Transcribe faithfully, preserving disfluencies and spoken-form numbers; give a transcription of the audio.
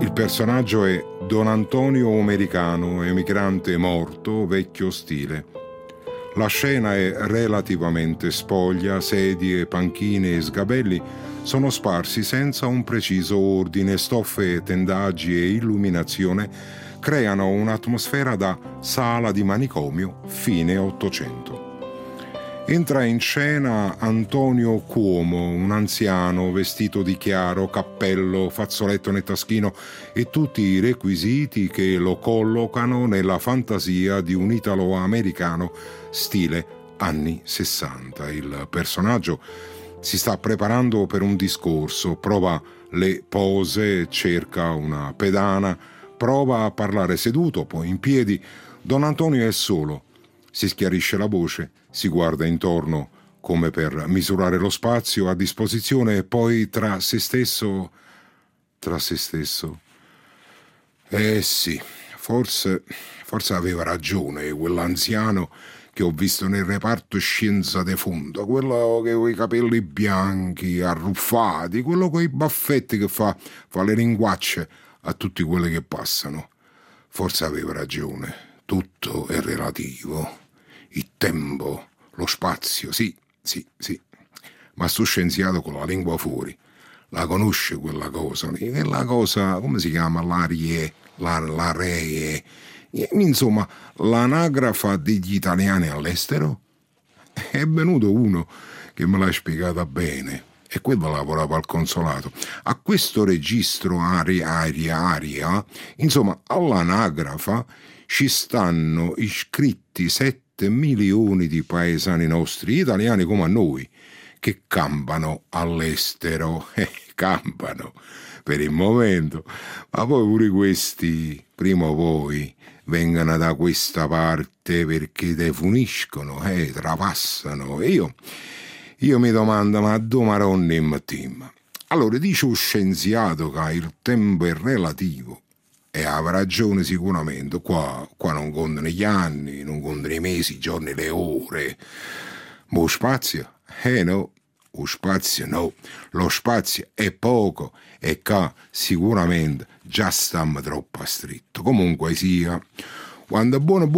Il personaggio è Don Antonio Americano, emigrante morto, vecchio stile. La scena è relativamente spoglia, sedie, panchine e sgabelli sono sparsi senza un preciso ordine, stoffe, tendaggi e illuminazione creano un'atmosfera da sala di manicomio fine Ottocento. Entra in scena Antonio Cuomo, un anziano vestito di chiaro, cappello, fazzoletto nel taschino e tutti i requisiti che lo collocano nella fantasia di un italo-americano stile anni sessanta. Il personaggio si sta preparando per un discorso, prova le pose, cerca una pedana, prova a parlare seduto, poi in piedi. Don Antonio è solo, si schiarisce la voce, si guarda intorno come per misurare lo spazio a disposizione e poi tra se stesso, tra se stesso. Eh sì, forse, forse aveva ragione quell'anziano che ho visto nel reparto scienza de fondo, quello che ha i capelli bianchi, arruffati, quello con i baffetti che fa, fa le linguacce a tutti quelli che passano. Forse aveva ragione, tutto è relativo. Il tempo, lo spazio, sì, sì, sì. Ma sto scienziato con la lingua fuori, la conosce quella cosa, quella cosa, come si chiama? L'arie, la, l'aree, insomma, l'anagrafa degli italiani all'estero? È venuto uno che me l'ha spiegata bene, e quello lavorava al consolato. A questo registro aria, aria, aria, insomma, all'anagrafa ci stanno iscritti sette milioni di paesani nostri, italiani come a noi, che campano all'estero, eh, campano per il momento, ma poi pure questi, prima o poi, vengano da questa parte perché defuniscono, eh, trapassano. E io, io mi domando, ma dove maronni in mattina? Allora, dice lo scienziato che il tempo è relativo. E avrà ragione sicuramente, qua, qua non contano gli anni, non contano i mesi, i giorni, le ore. Ma lo spazio? Eh no, lo spazio no, lo spazio è poco e qua sicuramente già stiamo troppo a stretto. Comunque sia, quando è buono